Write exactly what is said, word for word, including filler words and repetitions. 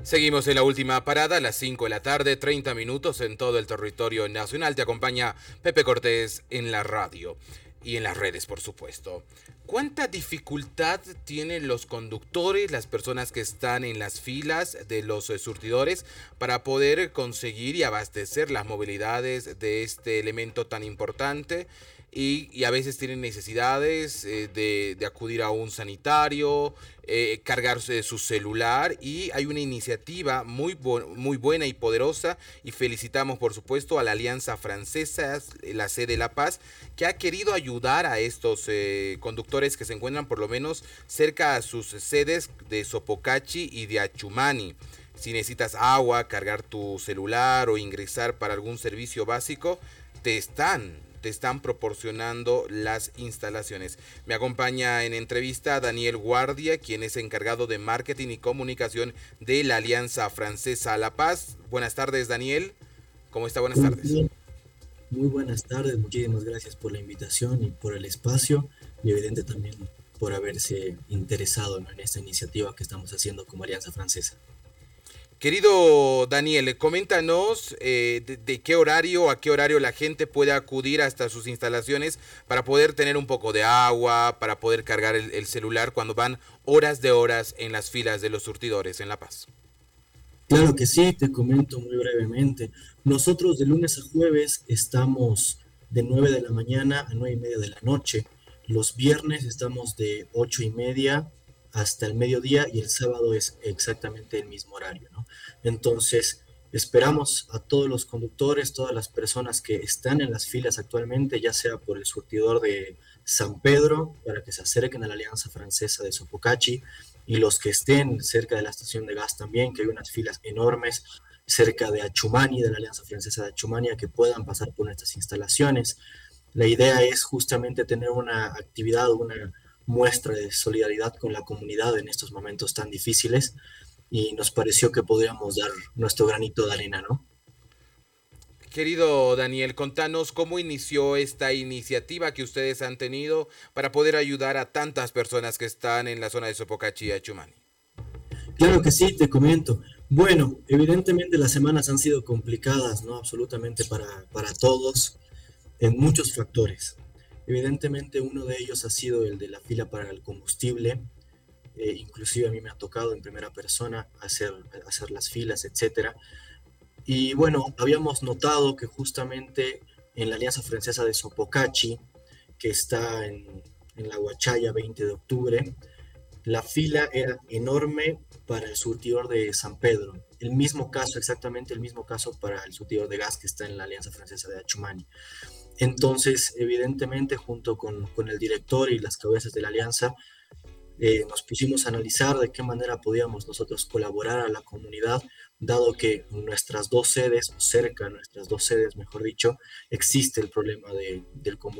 Seguimos en la última parada, a las cinco de la tarde, treinta minutos en todo el territorio nacional. Te acompaña Pepe Cortés en la radio y en las redes, por supuesto. ¿Cuánta dificultad tienen los conductores, las personas que están en las filas de los eh, surtidores para poder conseguir y abastecer las movilidades de este elemento tan importante? Y, y a veces tienen necesidades eh, de, de acudir a un sanitario, eh, cargarse su celular, y hay una iniciativa muy, bu- muy buena y poderosa, y felicitamos por supuesto a la Alianza Francesa, la sede de La Paz, que ha querido ayudar a estos eh, conductores que se encuentran por lo menos cerca a sus sedes de Sopocachi y de Achumani. Si necesitas agua, cargar tu celular o ingresar para algún servicio básico, te están te están proporcionando las instalaciones. Me acompaña en entrevista Daniel Guardia, quien es encargado de marketing y comunicación de la Alianza Francesa La Paz. Buenas tardes, Daniel. ¿Cómo está? Buenas ¿Cómo tardes. están? Muy buenas tardes, muchísimas gracias por la invitación y por el espacio y evidente también por haberse interesado, ¿no?, en esta iniciativa que estamos haciendo como Alianza Francesa. Querido Daniel, coméntanos eh, de, de qué horario a qué horario la gente puede acudir hasta sus instalaciones para poder tener un poco de agua, para poder cargar el, el celular cuando van horas de horas en las filas de los surtidores en La Paz. Claro que sí, te comento muy brevemente. Nosotros de lunes a jueves estamos de nueve de la mañana a nueve y media de la noche. Los viernes estamos de ocho y media hasta el mediodía y el sábado es exactamente el mismo horario, ¿no? Entonces, esperamos a todos los conductores, todas las personas que están en las filas actualmente, ya sea por el surtidor de San Pedro, para que se acerquen a la Alianza Francesa de Sopocachi, y los que estén cerca de la estación de gas también, que hay unas filas enormes cerca de Achumani, de la Alianza Francesa de Achumani, a que puedan pasar por nuestras instalaciones. La idea es justamente tener una actividad, una muestra de solidaridad con la comunidad en estos momentos tan difíciles y nos pareció que podíamos dar nuestro granito de arena, ¿no? Querido Daniel, contanos cómo inició esta iniciativa que ustedes han tenido para poder ayudar a tantas personas que están en la zona de Sopocachi y Achumani. Claro que sí, te comento. Bueno, evidentemente las semanas han sido complicadas, ¿no? Absolutamente para, para todos, en muchos factores. Evidentemente uno de ellos ha sido el de la fila para el combustible. Eh, inclusive a mí me ha tocado en primera persona hacer, hacer las filas, etcétera. Y bueno, habíamos notado que justamente en la Alianza Francesa de Sopocachi, que está en, en la Huachaya veinte de octubre, la fila era enorme para el surtidor de San Pedro. El mismo caso, exactamente el mismo caso para el surtidor de gas que está en la Alianza Francesa de Achumani. Entonces, evidentemente, junto con, con el director y las cabezas de la alianza, eh, nos pusimos a analizar de qué manera podíamos nosotros colaborar a la comunidad, dado que en nuestras dos sedes, o cerca de nuestras dos sedes, mejor dicho, existe el problema de, del combustible